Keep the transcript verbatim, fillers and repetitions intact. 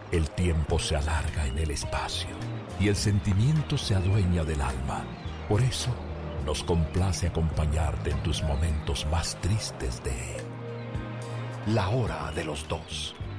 El tiempo se alarga en el espacio y el sentimiento se adueña del alma. Por eso, nos complace acompañarte en tus momentos más tristes de La Hora de los Dos.